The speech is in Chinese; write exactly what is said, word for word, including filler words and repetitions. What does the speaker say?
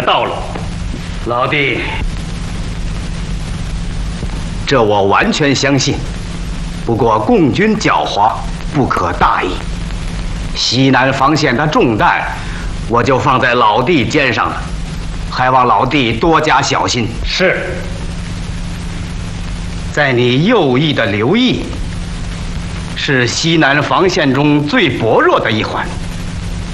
道路。 老弟，这我完全相信。不过共军狡猾，不可大意。西南防线的重担，我就放在老弟肩上了，还望老弟多加小心。 是。 在你右翼的刘毅，是西南防线中最薄弱的一环。